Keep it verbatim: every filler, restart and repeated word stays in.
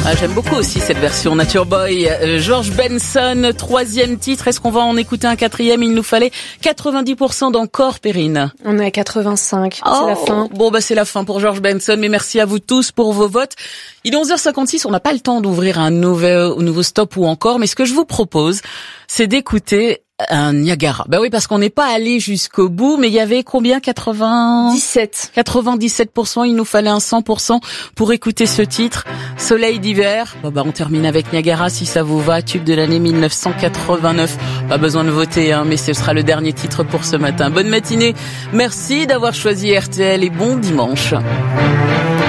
Ah, j'aime beaucoup aussi cette version Nature Boy. Euh, George Benson, troisième titre. Est-ce qu'on va en écouter un quatrième? Il nous fallait quatre-vingt-dix pour cent d'encore, Perrine. On est à quatre-vingt-cinq. Oh, c'est la fin. Bon, bah, c'est la fin pour George Benson. Mais merci à vous tous pour vos votes. Il est onze heures cinquante-six. On n'a pas le temps d'ouvrir un nouveau, nouveau stop ou encore. Mais ce que je vous propose, c'est d'écouter un Niagara. Ben oui, parce qu'on n'est pas allé jusqu'au bout, mais il y avait combien? quatre-vingt-dix-sept. quatre-vingt-dix-sept pour cent. Il nous fallait un cent pour cent pour écouter ce titre. Soleil d'hiver. Bon, bah, on termine avec Niagara, si ça vous va. Tube de l'année mille neuf cent quatre-vingt-neuf. Pas besoin de voter, hein, mais ce sera le dernier titre pour ce matin. Bonne matinée. Merci d'avoir choisi R T L et bon dimanche.